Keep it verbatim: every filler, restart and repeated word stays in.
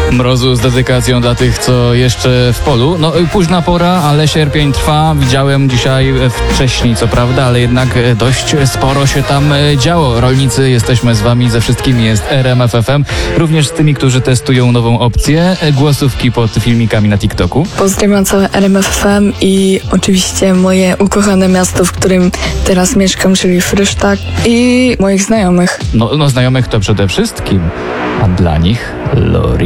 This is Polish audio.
Mrozu z dedykacją dla tych, co jeszcze w polu. No, późna pora, ale sierpień trwa. Widziałem dzisiaj wcześniej, co prawda, ale jednak dość sporo się tam działo. Rolnicy, jesteśmy z wami, ze wszystkimi jest R M F F M. Również z tymi, którzy testują nową opcję. Głosówki pod filmikami na TikToku. Pozdrawiam całe R M F F M i oczywiście moje ukochane miasto, w którym teraz mieszkam, czyli Frysztak, i moich znajomych. No, no znajomych to przede wszystkim, a dla nich Lori.